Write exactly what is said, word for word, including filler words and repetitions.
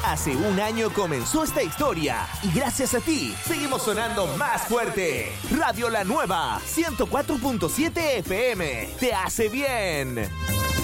Hace un año comenzó esta historia y gracias a ti seguimos sonando más fuerte. Radio La Nueva ciento cuatro punto siete F M te hace bien.